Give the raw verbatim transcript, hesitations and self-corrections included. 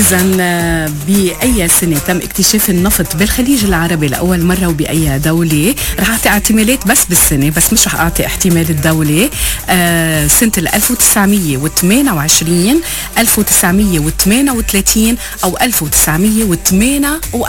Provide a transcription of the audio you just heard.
إذن بأي سنة تم اكتشاف النفط بالخليج العربي لأول مرة وبأي دولة؟ رح أعطي احتمالات بس بالسنة، بس مش رح أعطي احتمال الدولة. آه سنة ألف وتسعمية وثمانية وعشرين، ألف وتسعمية وثمانية وثلاثين أو ألف وتسعمية وثمانية وأربعين.